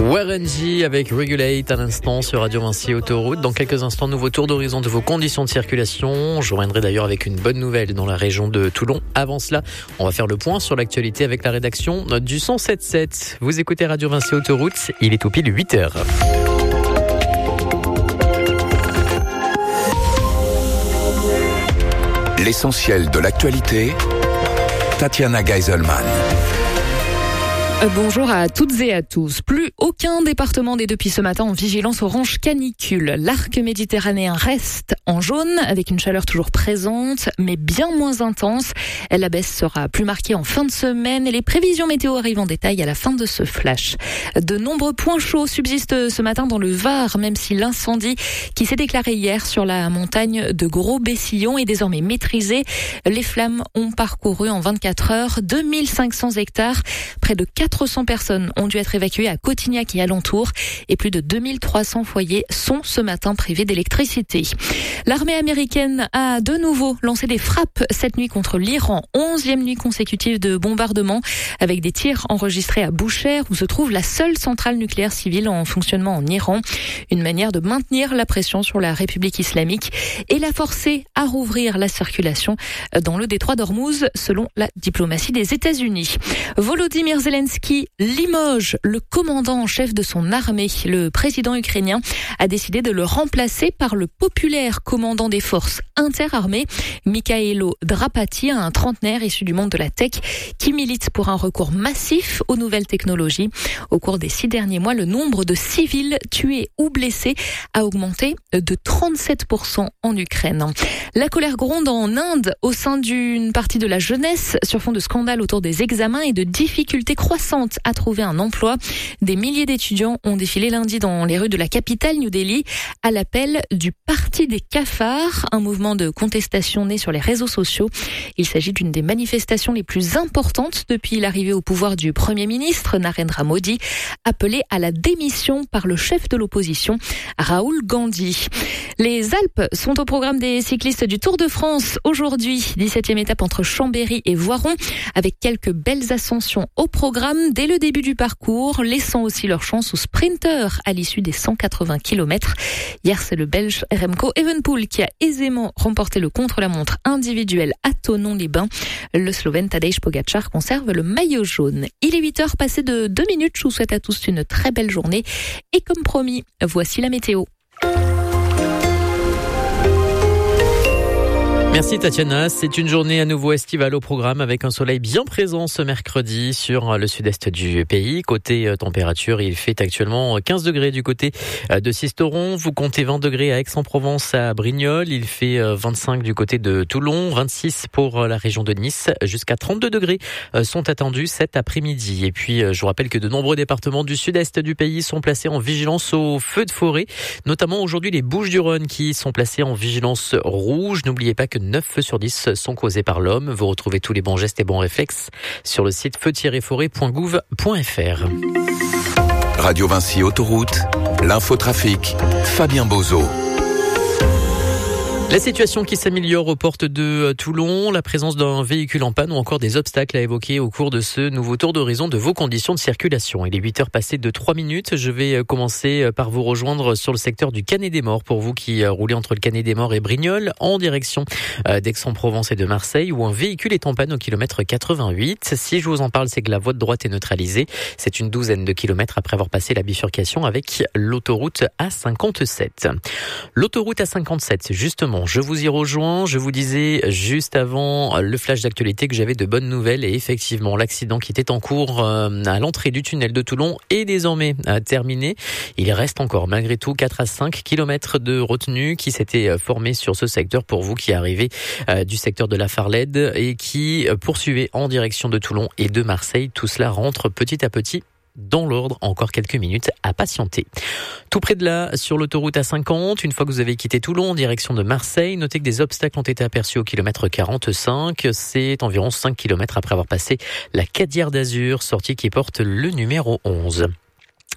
Warren G avec Regulate à l'instant sur Radio Vinci Autoroute. Dans quelques instants, nouveau tour d'horizon de vos conditions de circulation. Je reviendrai d'ailleurs avec une bonne nouvelle dans la région de Toulon. Avant cela, on va faire le point sur l'actualité avec la rédaction du 107.7. Vous écoutez Radio Vinci Autoroute, il est tout pile 8h. L'essentiel de l'actualité, Tatiana Geiselman. Bonjour à toutes et à tous. Plus aucun département des depuis ce matin en vigilance orange canicule. L'arc méditerranéen reste en jaune avec une chaleur toujours présente mais bien moins intense. La baisse sera plus marquée en fin de semaine et les prévisions météo arrivent en détail à la fin de ce flash. De nombreux points chauds subsistent ce matin dans le Var, même si l'incendie qui s'est déclaré hier sur la montagne de Gros-Bessillon est désormais maîtrisé. Les flammes ont parcouru en 24 heures 2500 hectares, près de 400 personnes ont dû être évacuées à Cotignac et alentours et plus de 2300 foyers sont ce matin privés d'électricité. L'armée américaine a de nouveau lancé des frappes cette nuit contre l'Iran. 11e nuit consécutive de bombardements avec des tirs enregistrés à Boucher où se trouve la seule centrale nucléaire civile en fonctionnement en Iran. Une manière de maintenir la pression sur la République islamique et la forcer à rouvrir la circulation dans le détroit d'Ormuz selon la diplomatie des États-Unis. Volodymyr Zelensky limoge le commandant en chef de son armée. Le président ukrainien a décidé de le remplacer par le populaire commandant des forces interarmées, Mikhailo Drapati, un trentenaire issu du monde de la tech qui milite pour un recours massif aux nouvelles technologies. Au cours des 6 derniers mois, le nombre de civils tués ou blessés a augmenté de 37% en Ukraine. La colère gronde en Inde au sein d'une partie de la jeunesse sur fond de scandales autour des examens et de difficultés croissantes à trouver un emploi. Des milliers d'étudiants ont défilé lundi dans les rues de la capitale New Delhi à l'appel du Parti des cafards, un mouvement de contestation né sur les réseaux sociaux. Il s'agit d'une des manifestations les plus importantes depuis l'arrivée au pouvoir du Premier ministre Narendra Modi, appelé à la démission par le chef de l'opposition, Rahul Gandhi. Les Alpes sont au programme des cyclistes du Tour de France aujourd'hui, 17e étape entre Chambéry et Voiron, avec quelques belles ascensions au programme dès le début du parcours, laissant aussi leur chance aux sprinteurs à l'issue des 180 km. Hier, c'est le Belge Remco Evenepoel qui a aisément remporté le contre-la-montre individuel à Thonon-les-Bains. Le Slovène Tadej Pogačar conserve le maillot jaune. Il est 8h passé de 2 minutes. Je vous souhaite à tous une très belle journée. Et comme promis, voici la météo. Merci Tatiana, c'est une journée à nouveau estivale au programme avec un soleil bien présent ce mercredi sur le sud-est du pays. Côté température, il fait actuellement 15 degrés du côté de Sisteron. Vous comptez 20 degrés à Aix-en-Provence, à Brignoles. Il fait 25 du côté de Toulon, 26 pour la région de Nice. Jusqu'à 32 degrés sont attendus cet après-midi. Et puis, je vous rappelle que de nombreux départements du sud-est du pays sont placés en vigilance au feu de forêt. Notamment aujourd'hui les Bouches-du-Rhône qui sont placés en vigilance rouge. N'oubliez pas que 9 feux sur 10 sont causés par l'homme. Vous retrouvez tous les bons gestes et bons réflexes sur le site feu-forêt.gouv.fr. Radio Vinci Autoroute, l'infotrafic, Fabien Bozo. La situation qui s'améliore aux portes de Toulon, la présence d'un véhicule en panne ou encore des obstacles à évoquer au cours de ce nouveau tour d'horizon de vos conditions de circulation. Il est 8h passées de 3 minutes. Je vais commencer par vous rejoindre sur le secteur du Canet-des-Morts pour vous qui roulez entre le Canet-des-Morts et Brignoles en direction d'Aix-en-Provence et de Marseille où un véhicule est en panne au kilomètre 88. Si je vous en parle, c'est que la voie de droite est neutralisée. C'est une douzaine de kilomètres après avoir passé la bifurcation avec l'autoroute A57. L'autoroute A57, justement, je vous y rejoins. Je vous disais juste avant le flash d'actualité que j'avais de bonnes nouvelles et effectivement l'accident qui était en cours à l'entrée du tunnel de Toulon est désormais terminé. Il reste encore malgré tout 4 à 5 kilomètres de retenue qui s'était formée sur ce secteur pour vous qui arrivez du secteur de la Farlède et qui poursuivez en direction de Toulon et de Marseille. Tout cela rentre petit à petit dans l'ordre, encore quelques minutes à patienter. Tout près de là, sur l'autoroute A50, une fois que vous avez quitté Toulon en direction de Marseille, notez que des obstacles ont été aperçus au kilomètre 45. C'est environ 5 kilomètres après avoir passé la Cadière d'Azur, sortie qui porte le numéro 11.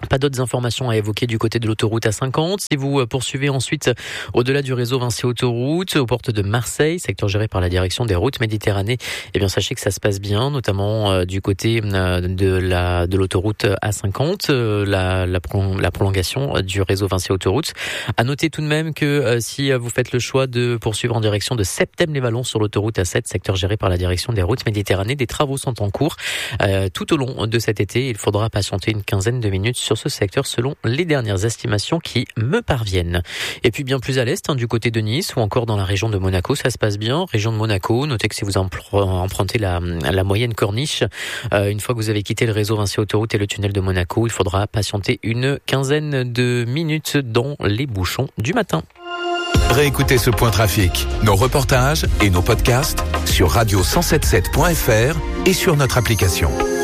Pas d'autres informations à évoquer du côté de l'autoroute A50. Si vous poursuivez ensuite au-delà du réseau Vinci Autoroute, aux portes de Marseille, secteur géré par la direction des routes Méditerranée, eh bien sachez que ça se passe bien, notamment du côté de l'autoroute A50, la prolongation du réseau Vinci Autoroute. À noter tout de même que si vous faites le choix de poursuivre en direction de Septem-les-Vallons sur l'autoroute A7, secteur géré par la direction des routes Méditerranée, des travaux sont en cours tout au long de cet été. Il faudra patienter une quinzaine de minutes sur ce secteur selon les dernières estimations qui me parviennent. Et puis bien plus à l'est, du côté de Nice ou encore dans la région de Monaco, ça se passe bien. Région de Monaco, notez que si vous empruntez la moyenne corniche, une fois que vous avez quitté le réseau Vinci Autoroute et le tunnel de Monaco, il faudra patienter une quinzaine de minutes dans les bouchons du matin. Réécoutez ce point trafic, nos reportages et nos podcasts sur radio177.fr et sur notre application.